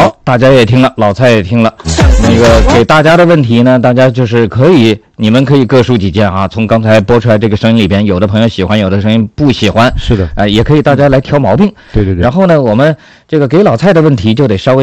好，大家也听了，老蔡也听了，那个给大家的问题呢，大家就是你们可以各抒己见啊。从刚才播出来这个声音里边，有的朋友喜欢，有的声音不喜欢， 是的， 也可以大家来挑毛病。 对对对。 然后呢，我们这个给老蔡的问题就得稍微